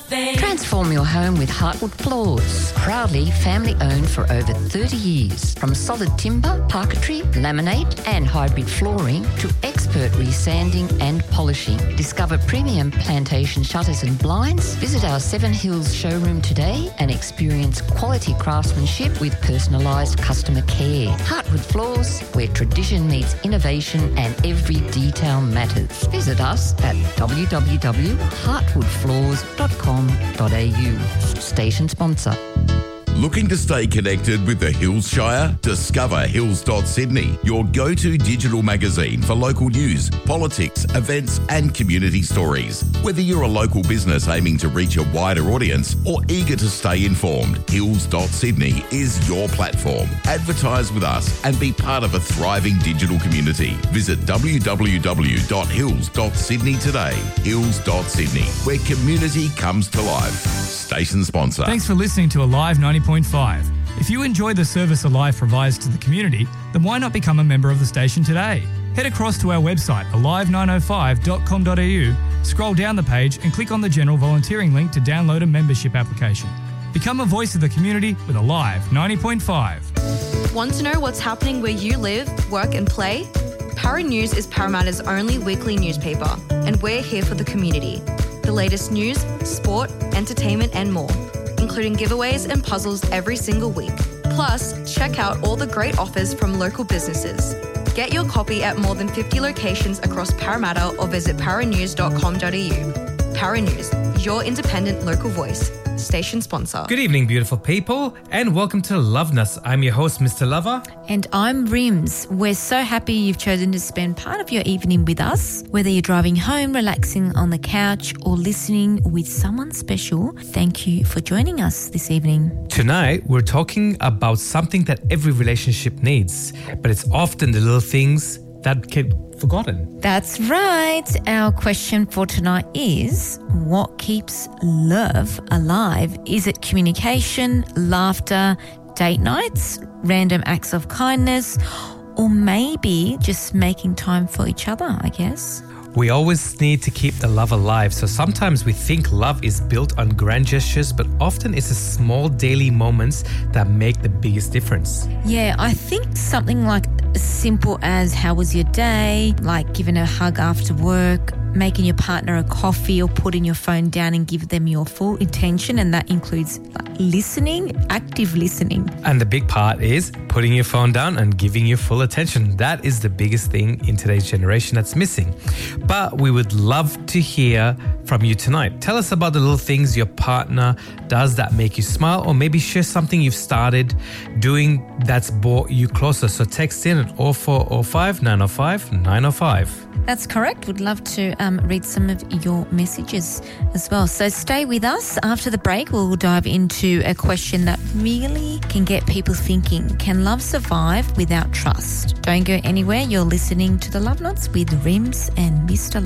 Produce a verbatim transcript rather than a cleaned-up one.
thing. Transform your home with Heartwood Floors. Proudly family owned for over thirty years. From solid timber, parquetry, laminate and hybrid flooring to expert resanding and polishing. Discover premium plantation shutters and blinds. Visit our Seven Hills showroom today and experience quality craftsmanship with personalised customer care. Heartwood Floors, where tradition meets innovation and every detail matters. Visit us at w w w dot heartwood floors dot com dot a u. Station sponsor. Looking to stay connected with the Hills Shire? Discover hills dot sydney, your go-to digital magazine for local news, politics, events and community stories. Whether you're a local business aiming to reach a wider audience or eager to stay informed, hills dot sydney is your platform. Advertise with us and be part of a thriving digital community. Visit w w w dot hills dot sydney today. hills dot sydney, where community comes to life. Station sponsor. Thanks for listening to Alive ninety point five. If you enjoy the service Alive provides to the community, then why not become a member of the station today? Head across to our website, alive nine oh five dot com dot a u, scroll down the page and click on the general volunteering link to download a membership application. Become a voice of the community with Alive ninety point five. Want to know what's happening where you live, work and play? Para News is Parramatta's only weekly newspaper, and we're here for the community. The latest news, sport, entertainment and more, including giveaways and puzzles every single week. Plus, check out all the great offers from local businesses. Get your copy at more than fifty locations across Parramatta or visit para news dot com dot a u. Para News, your independent local voice. Station sponsor. Good evening, beautiful people, and welcome to Loveness. I'm your host, Mister Lover. And I'm Rims. We're so happy you've chosen to spend part of your evening with us. Whether you're driving home, relaxing on the couch, or listening with someone special, thank you for joining us this evening. Tonight, we're talking about something that every relationship needs, but it's often the little things that get forgotten. That's right. Our question for tonight is, what keeps love alive? Is it communication, laughter, date nights, random acts of kindness, or maybe just making time for each other, I guess? We always need to keep the love alive, so sometimes we think love is built on grand gestures, but often it's the small daily moments that make the biggest difference. Yeah, I think something like as simple as how was your day, like giving a hug after work, making your partner a coffee or putting your phone down and give them your full attention, and that includes like, listening, active listening. And the big part is putting your phone down and giving your full attention. That is the biggest thing in today's generation that's missing. But we would love to hear from you tonight. Tell us about the little things your partner does that make you smile, or maybe share something you've started doing that's brought you closer. So text in at oh four oh five, nine oh five, nine oh five. That's correct. We'd love to um, read some of your messages as well. So stay with us. After the break, we'll dive into a question that really can get people thinking. Can love survive without trust? Don't go anywhere. You're listening to The Love Notes with Rims and Mister